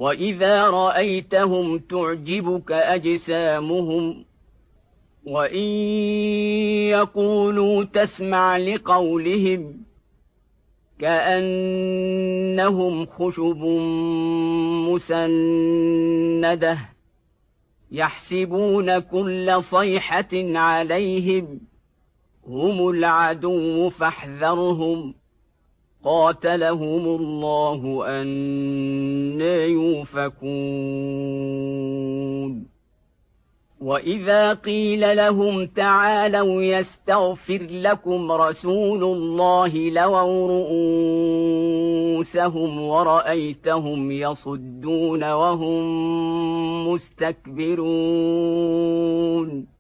وإذا رأيتهم تعجبك أجسامهم وإن يقولوا تسمع لقولهم كأنهم خشب مسندة يحسبون كل صيحة عليهم هم العدو فاحذرهم قاتلهم الله أنى يؤفكون وإذا قيل لهم تعالوا يستغفر لكم رسول الله لووا رؤوسهم ورأيتهم يصدون وهم مستكبرون